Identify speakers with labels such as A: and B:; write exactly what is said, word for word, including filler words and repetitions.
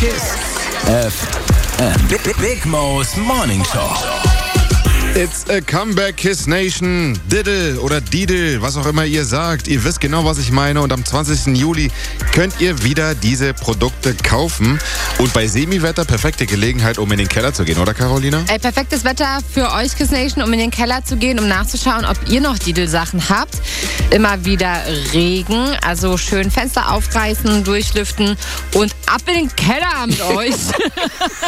A: Kiss F M. Big, Big Mo's Morning Show.
B: It's a comeback, Kiss Nation. Diddle oder Didel, was auch immer ihr sagt. Ihr wisst genau, was ich meine. Und am zwanzigsten Juli könnt ihr wieder diese Produkte kaufen. Und bei Semiwetter perfekte Gelegenheit, um in den Keller zu gehen, oder Carolina?
C: Ey, perfektes Wetter für euch, Kiss Nation, um in den Keller zu gehen, um nachzuschauen, ob ihr noch Didel-Sachen habt. Immer wieder Regen, also schön Fenster aufreißen, durchlüften und ab in den Keller mit euch.